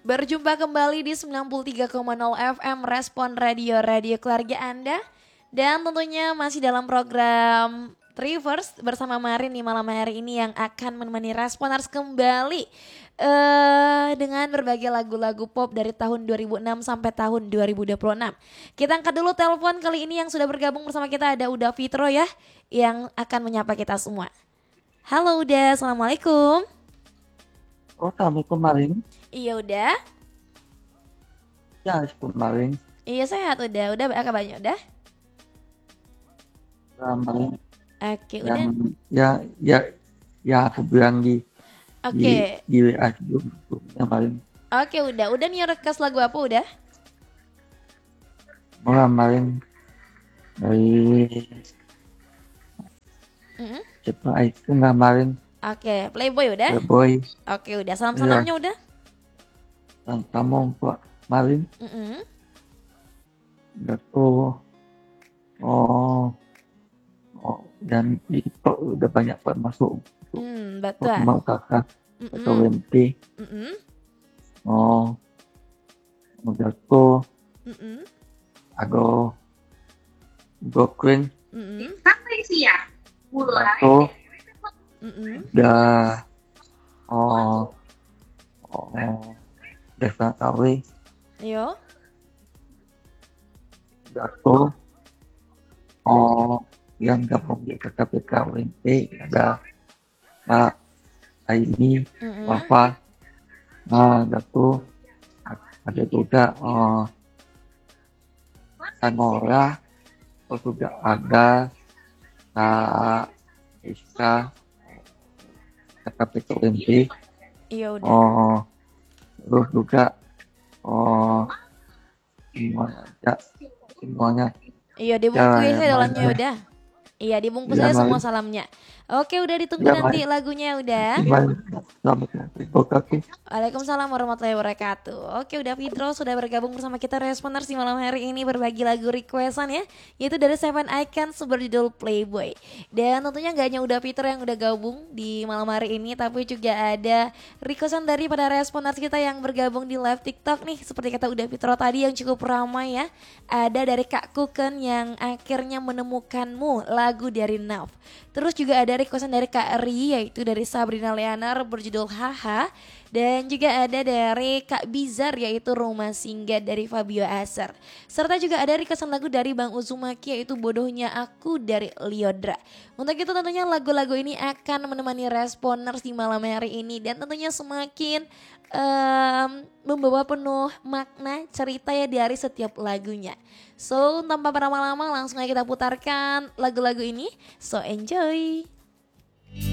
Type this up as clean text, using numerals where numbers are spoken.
Berjumpa kembali di 93,0 FM Respon Radio keluarga Anda. Dan tentunya masih dalam program Trivers bersama Marin di malam hari ini yang akan menemani Responers kembali dengan berbagai lagu-lagu pop dari tahun 2006 sampai tahun 2026. Kita angkat dulu telepon kali ini yang sudah bergabung bersama kita, ada Uda Fitro ya yang akan menyapa kita semua. Halo Uda, Assalamualaikum. Oh, Assalamualaikum Marin. Iya udah. Ya, Marin. Iya sehat udah apa kabarnya udah? Marin. Oke Yang udah. ya aku bilang di Oke. di WA sebelumnya Marin. Oke udah nih request lagu apa udah? Mulai Marin dari siapa itu nggak Marin? Oke, Playboy udah? Playboy. Oke udah, salam-salamnya udah? Kamu Pak Marin. Udah tuh. Dan itu udah banyak masuk. Betul. Mau kakak atau WMP. Udah tuh. Ago Brooklyn. Atau udah Desa Kawi. Yo. Udah tuh. Yang gabung di KPK WMP ada Pak Aini, Wafa. Udah tuh ada juga Sanora, terus juga ada Kak Iska, KPK WMP. Iya udah. Terus juga semuanya. Iya dibungkus ya dalamnya udah. Iya dibungkus aja semua salamnya. Oke udah ditunggu nanti lagunya udah. Waalaikumsalam warahmatullahi wabarakatuh. Oke udah Fitro sudah bergabung bersama kita Responers di malam hari ini berbagi lagu requestan ya, yaitu dari Seven Icons berjudul Playboy. Dan tentunya gak hanya udah Fitro yang udah gabung di malam hari ini, tapi juga ada requestan dari pada Responers kita yang bergabung di live TikTok nih. Seperti kata udah Fitro tadi yang cukup ramai ya. Ada dari Kak Kuken yang akhirnya menemukanmu, lagu dari Nav. Terus juga ada requestan dari Kak Ri, yaitu dari Sabrina Leanar berjudul Haha. Dan juga ada dari Kak Bizar, yaitu Rumah Singgah dari Fabio Aser. Serta juga ada requestan lagu dari Bang Uzumaki, yaitu Bodohnya Aku dari Liodra. Untuk itu tentunya lagu-lagu ini akan menemani Responers di malam hari ini. Dan tentunya semakin membawa penuh makna cerita ya dari setiap lagunya. So tanpa berlama-lama langsung aja kita putarkan lagu-lagu ini. So enjoy.